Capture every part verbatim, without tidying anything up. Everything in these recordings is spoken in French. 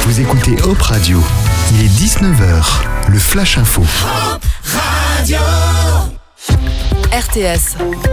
Vous écoutez Hop Radio. Il est dix-neuf heures. Le Flash Info. Hop Radio. R T S.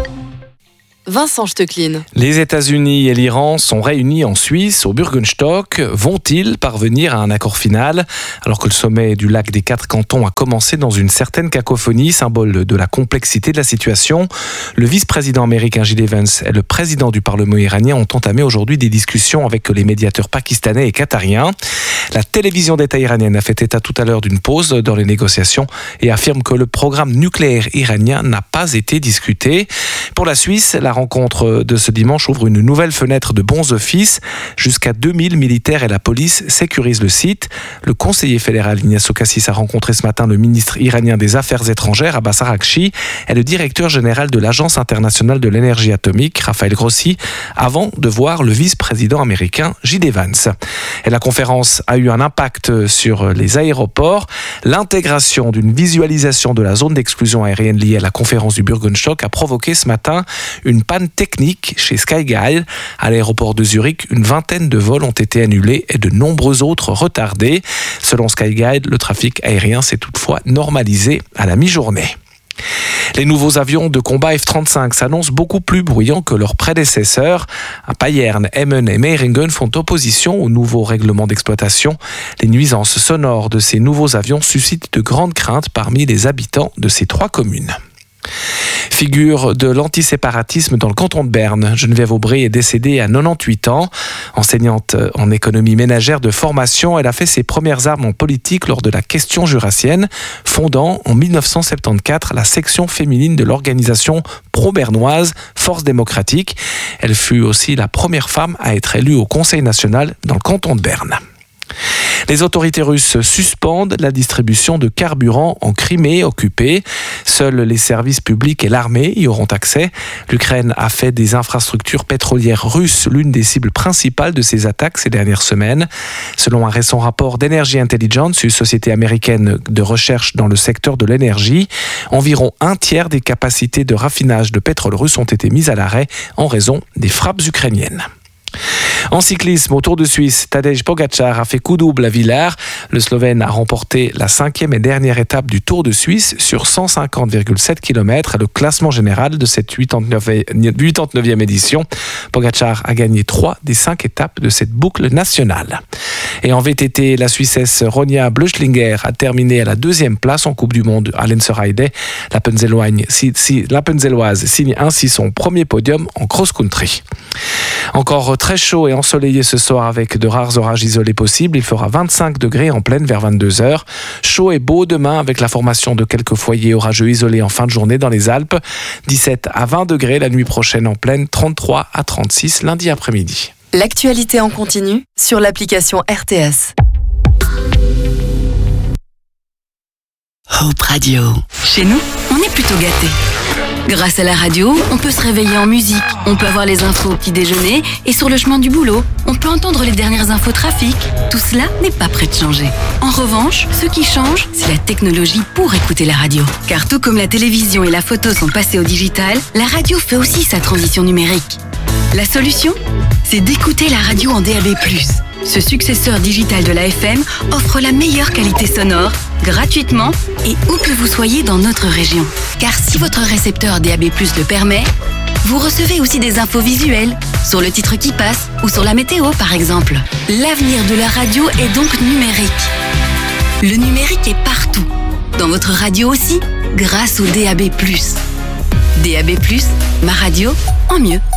Vincent Stecklin. Les États-Unis et l'Iran sont réunis en Suisse, au Bürgenstock. Vont-ils parvenir à un accord final ? Alors que le sommet du lac des quatre cantons a commencé dans une certaine cacophonie, symbole de la complexité de la situation, le vice-président américain J D Vance et le président du Parlement iranien ont entamé aujourd'hui des discussions avec les médiateurs pakistanais et qatariens. La télévision d'État iranienne a fait état tout à l'heure d'une pause dans les négociations et affirme que le programme nucléaire iranien n'a pas été discuté. Pour la Suisse, la rencontre de ce dimanche ouvre une nouvelle fenêtre de bons offices. Jusqu'à deux mille militaires et la police sécurisent le site. Le conseiller fédéral Ignacio Cassis a rencontré ce matin le ministre iranien des Affaires étrangères, Abbas Araghchi, et le directeur général de l'Agence internationale de l'énergie atomique, Raphaël Grossi, avant de voir le vice-président américain J D Vance. Et la conférence a eu un impact sur les aéroports. L'intégration d'une visualisation de la zone d'exclusion aérienne liée à la conférence du Bürgenstock a provoqué ce matin une panne technique chez Skyguide. À l'aéroport de Zurich, une vingtaine de vols ont été annulés et de nombreux autres retardés. Selon Skyguide, le trafic aérien s'est toutefois normalisé à la mi-journée. Les nouveaux avions de combat F trente-cinq s'annoncent beaucoup plus bruyants que leurs prédécesseurs. À Payerne, Emmen et Meiringen font opposition au nouveau règlement d'exploitation. Les nuisances sonores de ces nouveaux avions suscitent de grandes craintes parmi les habitants de ces trois communes. Figure de l'antiséparatisme dans le canton de Berne, Geneviève Aubry est décédée à quatre-vingt-dix-huit ans. Enseignante en économie ménagère de formation, elle a fait ses premières armes en politique lors de la question jurassienne, fondant en dix-neuf cent soixante-quatorze la section féminine de l'organisation pro-bernoise Force démocratique. Elle fut aussi la première femme à être élue au Conseil national dans le canton de Berne. Les autorités russes suspendent la distribution de carburant en Crimée occupée. Seuls les services publics et l'armée y auront accès. L'Ukraine a fait des infrastructures pétrolières russes l'une des cibles principales de ses attaques ces dernières semaines. Selon un récent rapport d'Energy Intelligence, une société américaine de recherche dans le secteur de l'énergie, environ un tiers des capacités de raffinage de pétrole russe ont été mises à l'arrêt en raison des frappes ukrainiennes. En cyclisme, au Tour de Suisse, Tadej Pogačar a fait coup double à Villars. Le Slovène a remporté la cinquième et dernière étape du Tour de Suisse sur cent cinquante virgule sept kilomètres et le classement général de cette quatre-vingt-neuvième édition. Pogačar a gagné trois des cinq étapes de cette boucle nationale. Et en V T T, la Suissesse Ronja Blöchlinger a terminé à la deuxième place en Coupe du Monde à Lenzerheide. La Penzelloise signe ainsi son premier podium en cross-country. Encore très chaud et ensoleillé ce soir avec de rares orages isolés possibles. Il fera vingt-cinq degrés en pleine vers vingt-deux heures. Chaud et beau demain avec la formation de quelques foyers orageux isolés en fin de journée dans les Alpes. dix-sept à vingt degrés la nuit prochaine en pleine, trente-trois à trente-six lundi après-midi. L'actualité en continu sur l'application R T S. Hop Radio. Chez nous, on est plutôt gâtés. Grâce à la radio, on peut se réveiller en musique, on peut avoir les infos au petit déjeuner et sur le chemin du boulot, on peut entendre les dernières infos trafic. Tout cela n'est pas prêt de changer. En revanche, ce qui change, c'est la technologie pour écouter la radio. Car tout comme la télévision et la photo sont passées au digital, la radio fait aussi sa transition numérique. La solution ? C'est d'écouter la radio en D A B plus. Ce successeur digital de la F M offre la meilleure qualité sonore, gratuitement et où que vous soyez dans notre région. Car si votre récepteur D A B plus le permet, vous recevez aussi des infos visuelles, sur le titre qui passe ou sur la météo par exemple. L'avenir de la radio est donc numérique. Le numérique est partout, dans votre radio aussi, grâce au D A B plus. D A B plus, ma radio en mieux.